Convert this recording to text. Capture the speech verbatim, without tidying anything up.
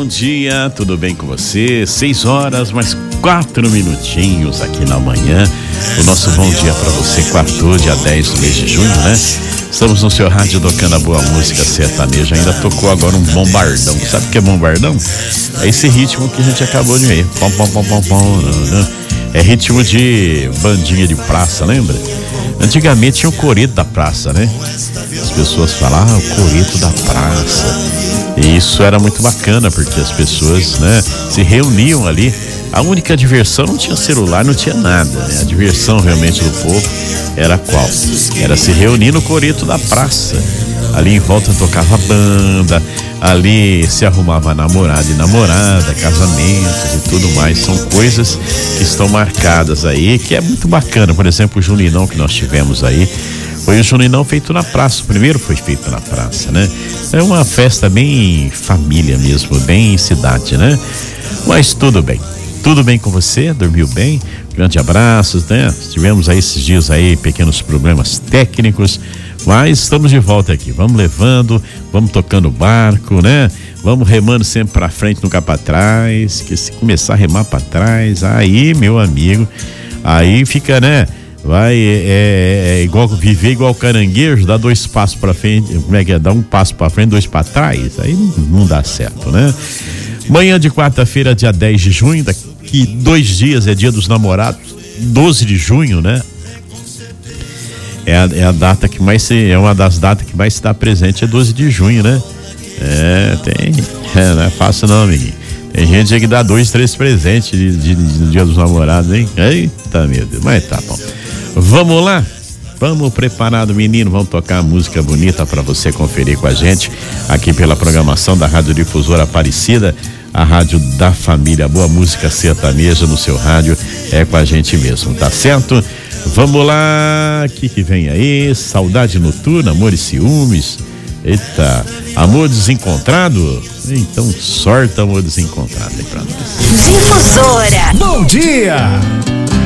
bom dia, tudo bem com você? Seis horas, mais quatro minutinhos aqui na manhã. O nosso bom dia pra você, quarto, dia dez do mês de junho, né? Estamos no seu rádio tocando a boa música sertaneja. Ainda tocou agora um bombardão. Sabe o que é bombardão? É esse ritmo que a gente acabou de ver. Pom, pom, pom, pom, pom, né? É ritmo de bandinha de praça, lembra? Antigamente tinha o coreto da praça, né? As pessoas falavam, ah, o coreto da praça. E isso era muito bacana, porque as pessoas, né, se reuniam ali. A única diversão, não tinha celular, não tinha nada, né? A diversão realmente do povo era qual? Era se reunir no coreto da praça. Ali em volta tocava banda, ali se arrumava namorado e namorada, casamentos e tudo mais. São coisas que estão marcadas aí, que é muito bacana. Por exemplo, o Juninão que nós tivemos aí, foi o Juninão feito na praça. O primeiro foi feito na praça, né? É uma festa bem família mesmo, bem cidade, né? Mas tudo bem. Tudo bem com você? Dormiu bem? Grande abraço, né? Tivemos aí esses dias aí pequenos problemas técnicos, mas estamos de volta aqui. Vamos levando, vamos tocando o barco, né? Vamos remando sempre pra frente, nunca pra trás, que se começar a remar pra trás, aí, meu amigo, aí fica, né? Vai, é, é igual viver igual caranguejo, dá dois passos pra frente, como é que é? Dá um passo pra frente, dois pra trás, aí não, não dá certo, né? Manhã de quarta-feira, dia dez de junho, daqui dois dias é dia dos namorados, doze de junho, né? É a, é a data que mais se, é uma das datas que mais se dá presente, é doze de junho, né? É, tem, é, não é fácil não, amiguinho. Tem gente que dá dois, três presentes de, de, de, de dia dos namorados, hein? Eita, meu Deus, mas tá bom. Vamos lá? Vamos preparado, menino, vamos tocar música bonita para você conferir com a gente aqui pela programação da Rádio Difusora Aparecida, a rádio da família. Boa música sertaneja no seu rádio, é com a gente mesmo, tá certo? Vamos lá, o que que vem aí? Saudade noturna, amor e ciúmes. Eita, amor desencontrado? Então sorte amor desencontrado aí pra nós. Difusora. Bom dia!